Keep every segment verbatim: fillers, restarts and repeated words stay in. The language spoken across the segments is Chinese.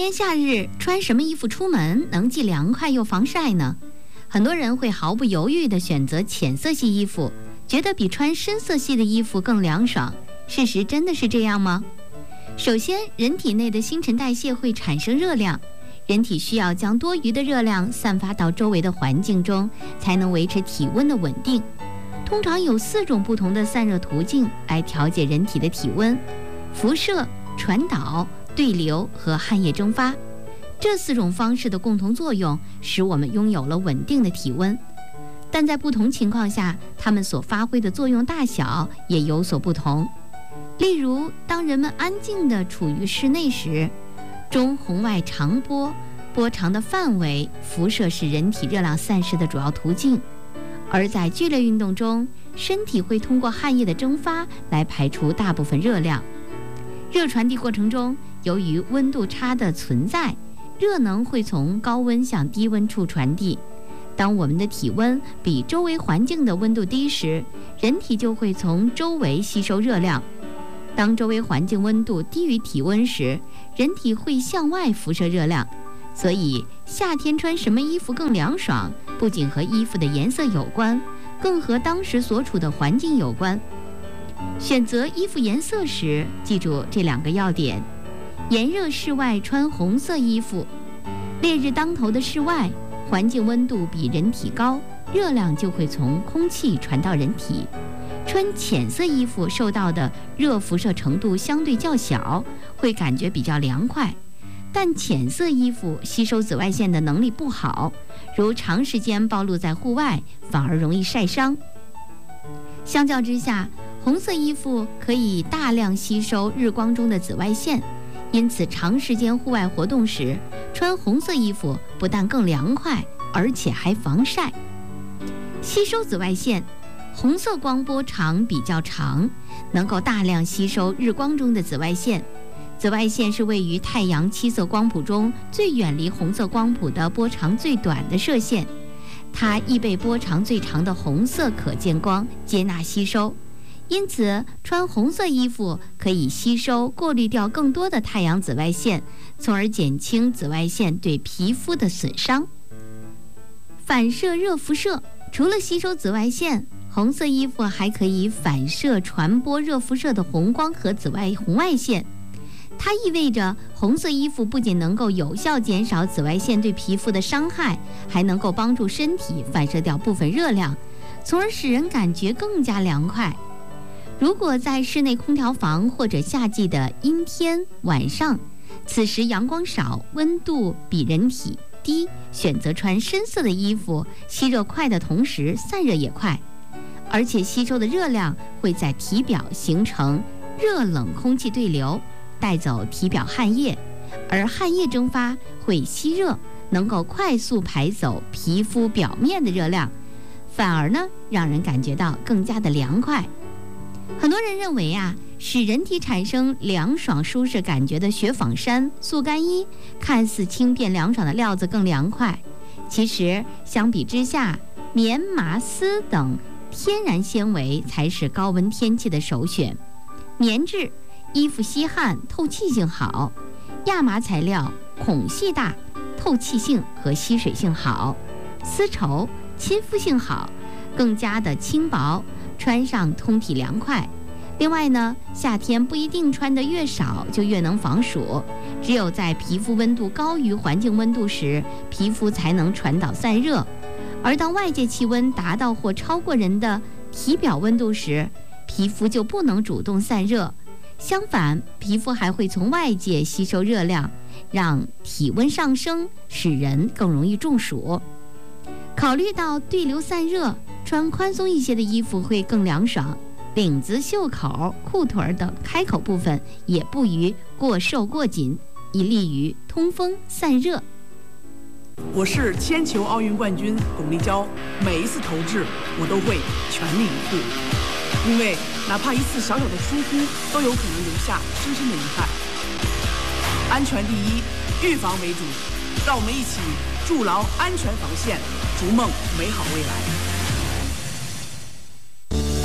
炎夏日穿什么衣服出门能既凉快又防晒呢？很多人会毫不犹豫地选择浅色系衣服，觉得比穿深色系的衣服更凉爽。事实真的是这样吗？首先，人体内的新陈代谢会产生热量，人体需要将多余的热量散发到周围的环境中，才能维持体温的稳定。通常有四种不同的散热途径来调节人体的体温：辐射、传导、对流和汗液蒸发。这四种方式的共同作用使我们拥有了稳定的体温，但在不同情况下，它们所发挥的作用大小也有所不同。例如，当人们安静地处于室内时，中红外长波波长的范围辐射是人体热量散失的主要途径，而在剧烈运动中，身体会通过汗液的蒸发来排出大部分热量。热传递过程中，由于温度差的存在，热能会从高温向低温处传递。当我们的体温比周围环境的温度低时，人体就会从周围吸收热量。当周围环境温度低于体温时，人体会向外辐射热量。所以夏天穿什么衣服更凉爽，不仅和衣服的颜色有关，更和当时所处的环境有关。选择衣服颜色时，记住这两个要点：炎热室外穿红色衣服，烈日当头的室外，环境温度比人体高，热量就会从空气传到人体。穿浅色衣服受到的热辐射程度相对较小，会感觉比较凉快，但浅色衣服吸收紫外线的能力不好，如长时间暴露在户外，反而容易晒伤。相较之下，红色衣服可以大量吸收日光中的紫外线，因此长时间户外活动时，穿红色衣服不但更凉快，而且还防晒。吸收紫外线，红色光波长比较长，能够大量吸收日光中的紫外线。紫外线是位于太阳七色光谱中最远离红色光谱的波长最短的射线，它易被波长最长的红色可见光接纳吸收，因此穿红色衣服可以吸收过滤掉更多的太阳紫外线，从而减轻紫外线对皮肤的损伤。反射热辐射，除了吸收紫外线，红色衣服还可以反射传播热辐射的红光和紫外红外线。它意味着红色衣服不仅能够有效减少紫外线对皮肤的伤害，还能够帮助身体反射掉部分热量，从而使人感觉更加凉快。如果在室内空调房或者夏季的阴天晚上，此时阳光少，温度比人体低，选择穿深色的衣服，吸热快的同时散热也快，而且吸收的热量会在体表形成热冷空气对流，带走体表汗液，而汗液蒸发会吸热，能够快速排走皮肤表面的热量，反而呢让人感觉到更加的凉快。很多人认为啊，使人体产生凉爽舒适感觉的雪纺衫、速干衣，看似轻便凉爽的料子更凉快。其实相比之下，棉、麻、丝等天然纤维才是高温天气的首选。棉质衣服吸汗，透气性好；亚麻材料孔隙大，透气性和吸水性好；丝绸亲肤性好，更加的轻薄，穿上通体凉快。另外呢，夏天不一定穿得越少就越能防暑，只有在皮肤温度高于环境温度时，皮肤才能传导散热，而当外界气温达到或超过人的体表温度时，皮肤就不能主动散热，相反，皮肤还会从外界吸收热量，让体温上升，使人更容易中暑。考虑到对流散热，穿宽松一些的衣服会更凉爽，领子、袖口、裤腿等开口部分也不宜过瘦过紧，以利于通风散热。 我是铅球奥运冠军巩立姣，每一次投掷我都会全力以赴，因为哪怕一次小小的疏忽都有可能留下深深的遗憾。安全第一，预防为主，让我们一起筑牢安全防线，逐梦美好未来。 欢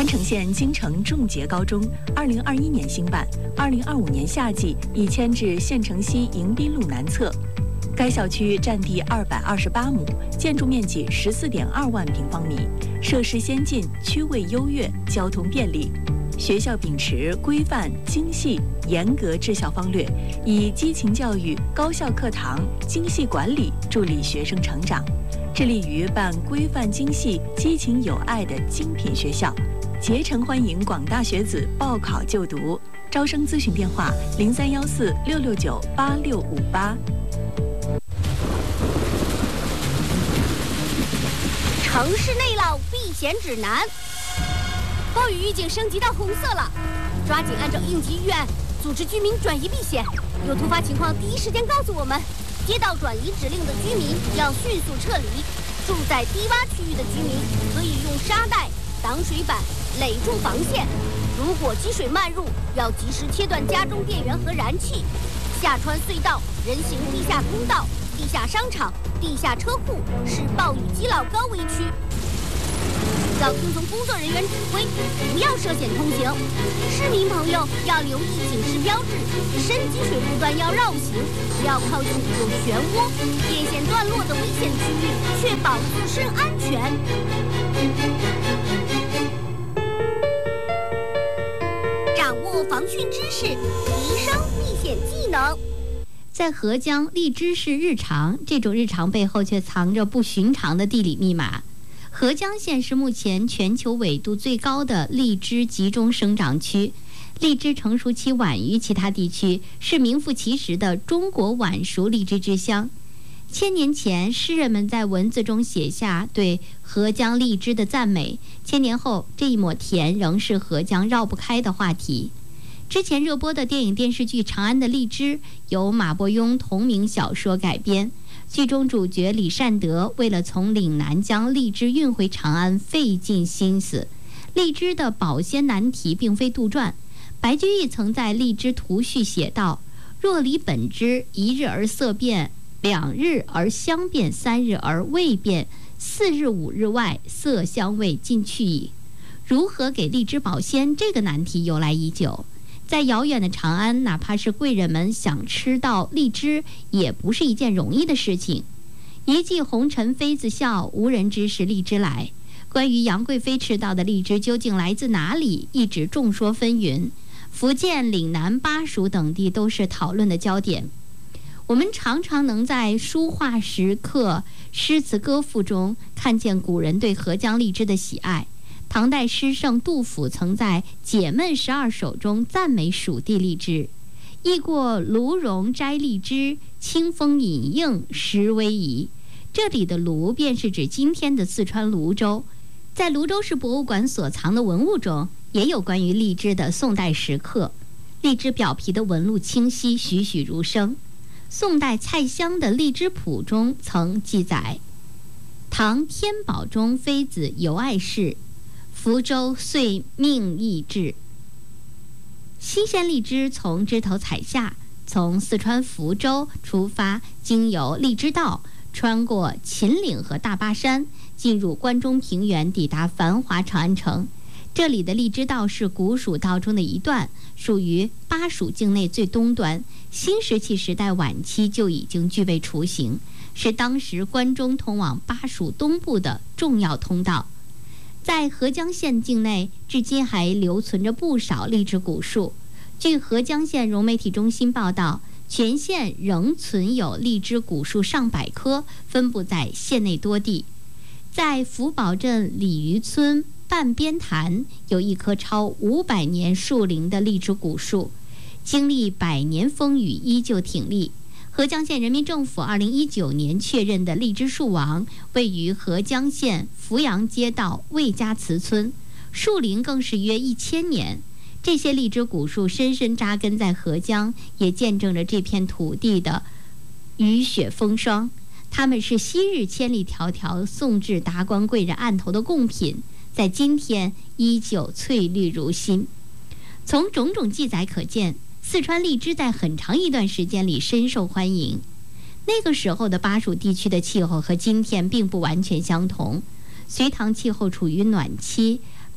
关城县京城仲节高中二零二一年兴办，二零二五年夏季已迁至县城西迎宾路南侧。该校区占地二百二十八亩，建筑面积十四点二万平方米，设施先进，区位优越，交通便利。学校秉持规范、精细、严格治校方略，以激情教育、高效课堂、精细管理助力学生成长，致力于办规范精细、激情有爱的精品学校，竭诚欢迎广大学子报考就读。招生咨询电话：零三幺四六六九八六五八。 城市内涝避险指南，暴雨预警升级到红色了，抓紧按照应急预案组织居民转移避险，有突发情况第一时间告诉我们。接到转移指令的居民要迅速撤离，住在低洼区域的居民可以用沙袋、挡水板垒住防线。如果积水漫入，要及时切断家中电源和燃气。下穿隧道、人行地下通道、地下商场、地下车库是暴雨积涝高危区，要听从工作人员指挥，不要涉险通行。市民朋友要留意警示标志，深积水路段要绕行，不要靠近有漩涡、电线断落的危险区域，确保自身安全。掌握防汛知识，提升避险技能。 在合江，荔枝是日常，这种日常背后却藏着不寻常的地理密码。合江县是目前全球纬度最高的荔枝集中生长区，荔枝成熟期晚于其他地区，是名副其实的中国晚熟荔枝之乡。千年前，诗人们在文字中写下对合江荔枝的赞美，千年后，这一抹甜仍是合江绕不开的话题。之前热播的电影电视剧《长安的荔枝》由马伯庸同名小说改编，剧中主角李善德为了从岭南将荔枝运回长安费尽心思。荔枝的保鲜难题并非杜撰，白居易曾在《荔枝图序》写道：若离本枝，一日而色变，两日而香变，三日而味变，四日五日外，色香味尽去矣。如何给荔枝保鲜，这个难题由来已久。在遥远的长安，哪怕是贵人们想吃到荔枝，也不是一件容易的事情。一骑红尘妃子笑，无人知是荔枝来。关于杨贵妃吃到的荔枝究竟来自哪里，一直众说纷纭。福建、岭南、巴蜀等地都是讨论的焦点。我们常常能在书画石刻、诗词歌赋中看见古人对合江荔枝的喜爱。唐代诗圣杜甫曾在《解闷十二首》中赞美蜀地荔枝：忆过卢荣摘荔枝，清风饮映时微移。这里的泸便是指今天的四川泸州。在泸州市博物馆所藏的文物中，也有关于荔枝的宋代石刻。荔枝表皮的纹路清晰，栩栩如生。宋代蔡襄的《荔枝谱》中曾记载：唐天宝中妃子尤爱氏，福州遂命益至。新鲜荔枝从枝头采下，从四川福州出发，经由荔枝道，穿过秦岭和大巴山，进入关中平原，抵达繁华长安城。这里的荔枝道是古蜀道中的一段，属于巴蜀境内最东端，新石器时代晚期就已经具备雏形，是当时关中通往巴蜀东部的重要通道。在合江县境内，至今还留存着不少荔枝古树。据合江县融媒体中心报道，全县仍存有荔枝古树上百棵，分布在县内多地。在福宝镇鲤鱼村半边潭，有一棵超五百年树龄的荔枝古树，经历百年风雨依旧挺立。合江县人民政府二零一九年确认的荔枝树王位于合江县福阳街道魏家祠村，树龄更是约一千年。这些荔枝古树深深扎根在合江，也见证着这片土地的雨雪风霜。它们是昔日千里迢迢送至达官贵人案头的贡品，在今天依旧翠绿如新。从种种记载可见，四川荔枝在很长一段时间里深受欢迎。那个时候的巴蜀地区的气候和今天并不完全相同，隋唐气候处于暖期，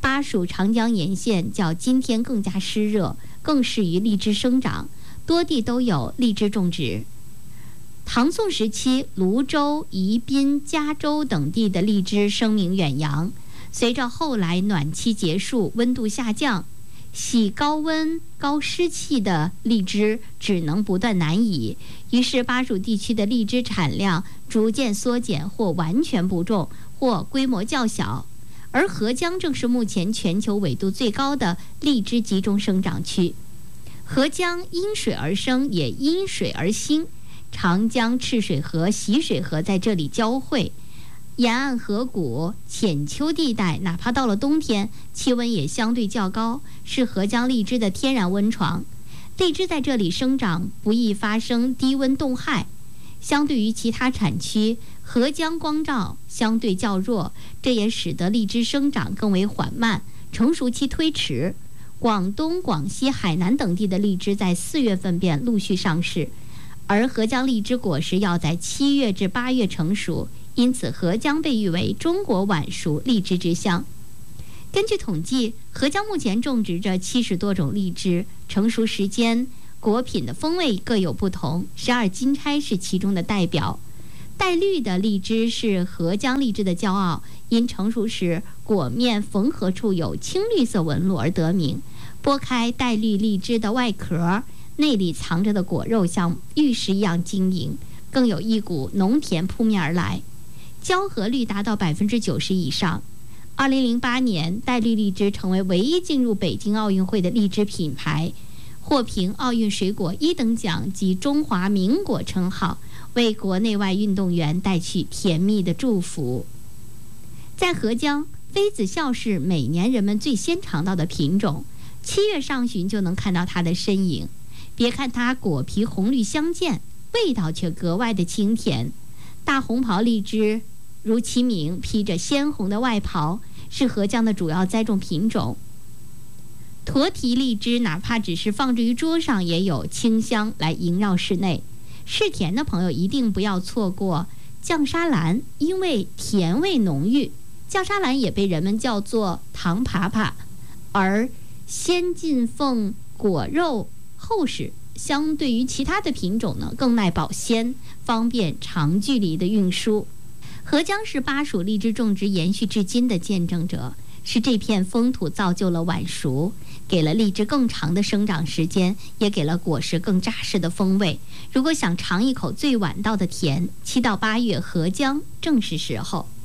巴蜀长江沿线较今天更加湿热，更适于荔枝生长，多地都有荔枝种植。唐宋时期，泸州、宜宾、嘉州等地的荔枝声名远扬。随着后来暖期结束，温度下降，喜高温高湿气的荔枝只能不断南移，于是巴蜀地区的荔枝产量逐渐缩减，或完全不种，或规模较小。而合江正是目前全球纬度最高的荔枝集中生长区。合江因水而生，也因水而兴，长江、赤水河、习水河在这里交汇。沿岸河谷、浅丘地带，哪怕到了冬天，气温也相对较高，是合江荔枝的天然温床。荔枝在这里生长，不易发生低温冻害。相对于其他产区，合江光照相对较弱，这也使得荔枝生长更为缓慢，成熟期推迟。广东、广西、海南等地的荔枝在四月份便陆续上市，而合江荔枝果实要在七月至八月成熟。因此，合江被誉为中国晚熟荔枝之乡。根据统计，合江目前种植着七十多种荔枝，成熟时间、果品的风味各有不同。十二金钗是其中的代表。带绿的荔枝是合江荔枝的骄傲，因成熟时果面缝合处有青绿色纹路而得名。剥开带绿荔枝的外壳，内里藏着的果肉像玉石一样晶莹，更有一股浓甜扑面而来。胶合率达到百分之九十以上。二零零八年，带绿荔枝成为唯一进入北京奥运会的荔枝品牌，获评奥运水果一等奖及中华名果称号，为国内外运动员带去甜蜜的祝福。在合江，妃子笑是每年人们最先尝到的品种，七月上旬就能看到它的身影。别看它果皮红绿相间，味道却格外的清甜。大红袍荔枝如其名，披着鲜红的外袍，是合江的主要栽种品种。驼蹄荔枝哪怕只是放置于桌上，也有清香来萦绕室内。嗜甜的朋友一定不要错过绛沙兰，因为甜味浓郁。绛沙兰也被人们叫做糖爬爬，而鲜劲凤果肉厚实，相对于其他的品种呢，更耐保鲜，方便长距离的运输。合江是巴蜀荔枝种植延续至今的见证者，是这片风土造就了晚熟，给了荔枝更长的生长时间，也给了果实更扎实的风味。如果想尝一口最晚到的甜，七到八月合江正是时候。